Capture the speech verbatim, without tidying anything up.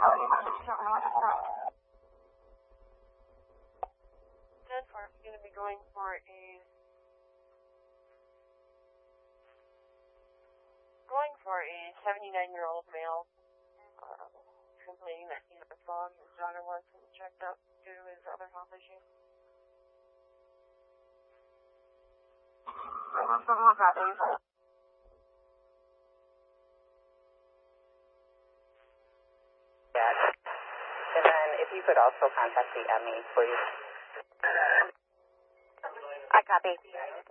ten four, I'm going to be going for a going for a seventy-nine-year-old male, uh, complaining that he had a fog. His daughter wants him checked up due to his other health issues. Yes. And then if you could also contact the M E, please. I copy.